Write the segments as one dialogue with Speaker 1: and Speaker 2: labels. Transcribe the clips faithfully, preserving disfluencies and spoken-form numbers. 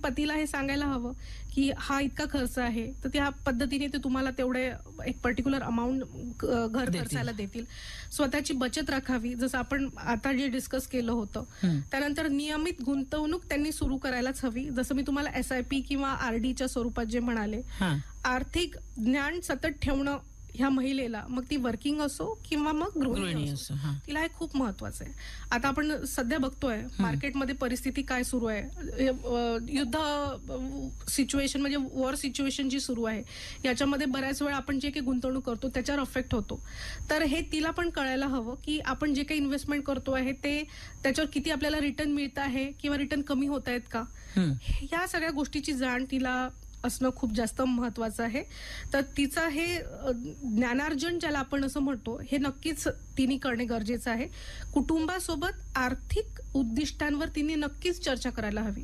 Speaker 1: पतीला हे सांगायला हवं की हा इतका खर्च आहे, तर त्या पद्धतीने ते तुम्हाला तेवढे एक पर्टिक्युलर अमाऊंट घर खर्चायला देतील. स्वतःची बचत राखावी, जसं आपण आता जे डिस्कस केलं होतं. त्यानंतर नियमित गुंतवणूक त्यांनी सुरू करायलाच हवी, जसं मी तुम्हाला एस आय पी किंवा आरडीच्या स्वरूपात जे म्हणाले. आर्थिक ज्ञान सतत ठेवणं ह्या महिलेला, मग ती वर्किंग असो किंवा मग गृहिणी असो, तिला हे खूप महत्वाचं आहे. आता आपण सध्या बघतोय मार्केटमध्ये परिस्थिती काय सुरू आहे, युद्ध सिच्युएशन म्हणजे वॉर सिच्युएशन जी सुरू आहे, याच्यामध्ये बऱ्याच वेळा आपण जे काही गुंतवणूक करतो त्याच्यावर अफेक्ट होतो. तर हे तिला पण कळायला हवं की आपण जे काही इन्व्हेस्टमेंट करतो आहे ते त्याच्यावर किती आपल्याला रिटर्न मिळत आहे किंवा रिटर्न कमी होत आहेत का, ह्या सगळ्या गोष्टीची जाण तिला असणं खूप जास्त महत्वाचं आहे. तर तिचं हे ज्ञानार्जन ज्याला आपण असं म्हणतो, हे नक्कीच तिने करणे गरजेचं आहे. कुटुंबासोबत आर्थिक उद्दिष्टांवर तिने नक्कीच चर्चा करायला हवी.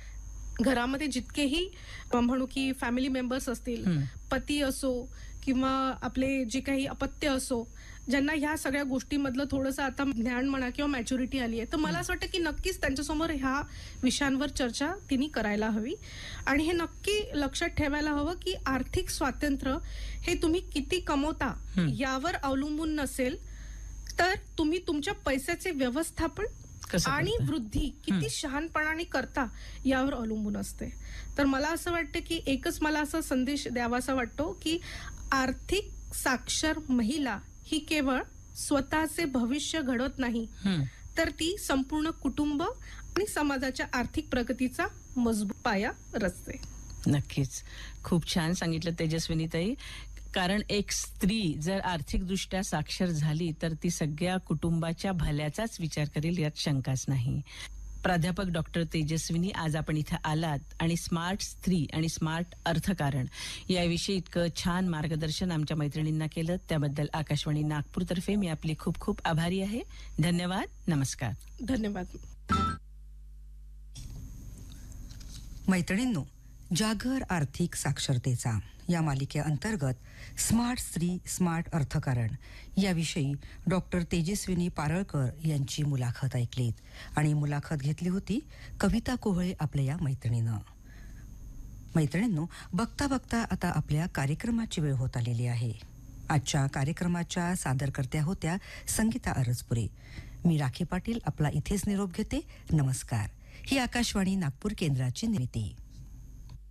Speaker 1: घरामध्ये जितकेही म्हणू की फॅमिली मेंबर्स असतील, पती असो किंवा आपले जे काही अपत्य असो, ज्यांना ह्या सगळ्या गोष्टीमधलं थोडंसं आता ज्ञान म्हणा किंवा मॅच्युरिटी आली आहे, तर मला असं वाटतं की नक्कीच त्यांच्यासमोर ह्या विषयांवर चर्चा तिने करायला हवी. आणि हे नक्की लक्षात ठेवायला हवं की आर्थिक स्वातंत्र्य हे तुम्ही किती कमवता यावर अवलंबून नसेल, तर तुम्ही तुमच्या पैशाचे व्यवस्थापन आणि वृद्धी किती शहाणपणाने करता यावर अवलंबून असते. तर मला असं वाटतं की एकच मला असा संदेश द्यावासा वाटतो की आर्थिक साक्षर महिला ही केवळ स्वतःचे भविष्य घडवत नाही, तर ती संपूर्ण कुटुंब आणि समाजाच्या आर्थिक प्रगतीचा मजबूत पाया रचते.
Speaker 2: नक्कीच खूप छान सांगितलं तेजस्विनीताई. कारण एक स्त्री जर आर्थिकदृष्ट्या साक्षर झाली तर ती सगळ्या कुटुंबाच्या भल्याचाच विचार करेल, यात शंकाच नाही. प्राध्यापक डॉक्टर तेजस्विनी, आज आपण इथे आलात आणि स्मार्ट स्त्री आणि स्मार्ट अर्थकारण याविषयी इतकं छान मार्गदर्शन आमच्या मैत्रिणींना केलं, त्याबद्दल आकाशवाणी नागपूरतर्फे मी आपली खूप खूप आभारी आहे. धन्यवाद. नमस्कार.
Speaker 1: धन्यवाद.
Speaker 3: मैत्रिणींनो, जागर आर्थिक साक्षरतेचा या मालिकेअंतर्गत स्मार्ट स्त्री स्मार्ट अर्थकारण याविषयी डॉक्टर तेजस्विनी पारळकर यांची मुलाखत ऐकलीत आणि मुलाखत घेतली होती कविता कोहळे आपल्या या मैत्रिणीनं. मैत्रिणींनो, बघता बघता आता आपल्या कार्यक्रमाची वेळ होत आलेली आहे. आजच्या कार्यक्रमाच्या सादरकर्त्या होत्या संगीता अरजपुरे. मी राखी पाटील आपला इथेच निरोप घेते. नमस्कार. ही आकाशवाणी नागपूर केंद्राची निर्मिती.